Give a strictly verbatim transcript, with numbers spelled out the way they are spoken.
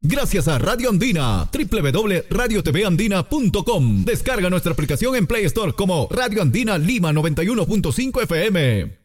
Gracias a Radio Andina, doble u doble u doble u punto radio t v andina punto com. Descarga nuestra aplicación en Play Store como Radio Andina Lima noventa y uno punto cinco F M.